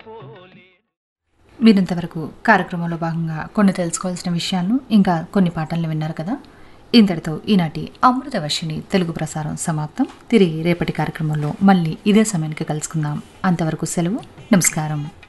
మీరింతవరకు కార్యక్రమంలో భాగంగా కొన్ని తెలుసుకోవాల్సిన విషయాలను ఇంకా కొన్ని పాటలను విన్నారు కదా. ఇంతటితో ఈనాటి అమృతవర్షిణి తెలుగు ప్రసారం సమాప్తం. తిరిగి రేపటి కార్యక్రమంలో మళ్ళీ ఇదే సమయానికి కలుసుకుందాం. అంతవరకు సెలవు. నమస్కారం.